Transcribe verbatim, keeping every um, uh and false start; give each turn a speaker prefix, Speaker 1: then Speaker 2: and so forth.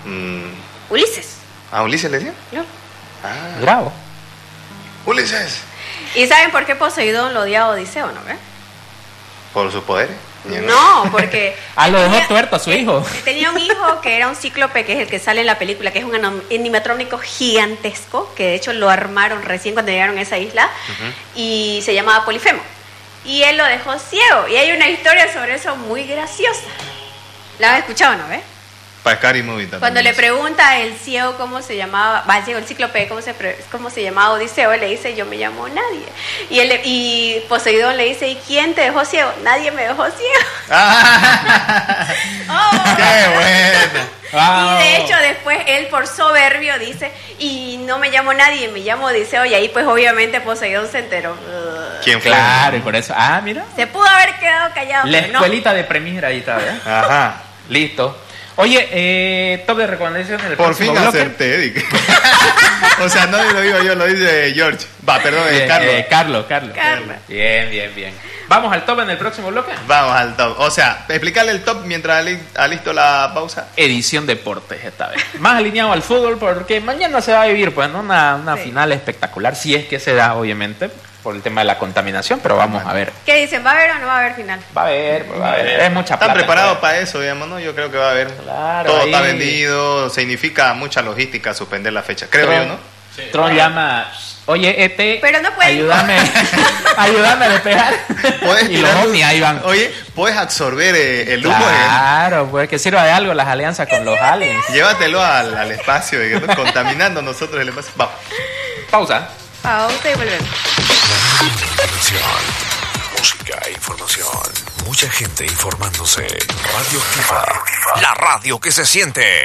Speaker 1: Mm.
Speaker 2: Ulises.
Speaker 1: ¿A Ulises le decía?
Speaker 2: No.
Speaker 1: Ah.
Speaker 3: Bravo.
Speaker 1: Ulises.
Speaker 2: ¿Y saben por qué Poseidón lo odiaba a Odiseo, no ve?
Speaker 1: ¿Por sus poderes?
Speaker 2: No, porque...
Speaker 3: Ah, lo dejó
Speaker 2: tenía-
Speaker 3: tuerto a su hijo.
Speaker 2: él tenía un hijo que era un cíclope, que es el que sale en la película, que es un anom- animatrónico gigantesco, que de hecho lo armaron recién cuando llegaron a esa isla,
Speaker 1: Ujú.
Speaker 2: y se llamaba Polifemo. Y él lo dejó ciego, y hay una historia sobre eso muy graciosa. ¿La has escuchado, no ve?
Speaker 1: Para Scary Movie también.
Speaker 2: Cuando le pregunta el ciego cómo se llamaba, va, el ciego, el cíclope, cómo se, pre- cómo se llamaba Odiseo, él le dice, yo me llamo nadie. Y, él, le- y Poseidón le dice, ¿y quién te dejó ciego? Nadie me dejó ciego.
Speaker 1: Ah,
Speaker 2: Oh.
Speaker 1: ¡qué bueno!
Speaker 3: Wow.
Speaker 2: Y de hecho después él por soberbio dice, y no me llamo nadie, me llamo Odiseo, y ahí pues obviamente Poseidón se enteró. Ugh.
Speaker 1: ¿Quién fue?
Speaker 3: Claro, y por eso. Ah, mira.
Speaker 2: Se pudo haber quedado callado,
Speaker 3: La
Speaker 2: pero no.
Speaker 3: escuelita de Premier ahí está, ¿verdad?
Speaker 1: Ajá.
Speaker 3: Listo. Oye, eh, top de recomendaciones del
Speaker 1: Por
Speaker 3: próximo
Speaker 1: fin
Speaker 3: bloque.
Speaker 1: acerté, Eric. O sea, no lo digo yo, lo dice George. Va, perdón, eh,
Speaker 3: Eh,
Speaker 1: Carlos.
Speaker 3: eh, Carlos, Carlos.
Speaker 2: Carlos.
Speaker 3: Bien, bien, bien. Vamos al top en el próximo bloque.
Speaker 1: Vamos al top. O sea, explicarle el top mientras ali- alisto la pausa.
Speaker 3: Edición deportes esta vez. Más alineado al fútbol porque mañana se va a vivir pues, ¿no? una, una
Speaker 2: Sí.
Speaker 3: final espectacular, si es que se da, obviamente, por el tema de la contaminación, pero vamos a ver.
Speaker 2: ¿Qué dicen? ¿Va a haber o no va a haber final?
Speaker 3: Va a haber, pues, va a haber. Es mucha
Speaker 1: Están
Speaker 3: plata.
Speaker 1: preparados
Speaker 3: pues.
Speaker 1: para eso, digamos, ¿no? Yo creo que va a haber.
Speaker 3: Claro,
Speaker 1: Todo
Speaker 3: ahí-
Speaker 1: está vendido. Significa mucha logística suspender la fecha. Creo
Speaker 3: Tron-
Speaker 1: yo, ¿no?
Speaker 3: Tron llama, oye, E T,
Speaker 2: Pero no puede.
Speaker 3: ayúdame, ayúdame a despejar.
Speaker 1: Puedes
Speaker 3: Y los
Speaker 1: tirar-
Speaker 3: ovnis ahí van.
Speaker 1: Oye, puedes absorber eh, el humo.
Speaker 3: Claro, pues que sirva de algo las alianzas con los aliens.
Speaker 1: eh. Llévatelo al, al espacio, eh, ¿no? Contaminando nosotros el espacio. Vamos.
Speaker 3: Pausa.
Speaker 2: Pausa y volvemos.
Speaker 4: Información, música e información. Mucha gente informándose. Radio Activa. La radio que se siente.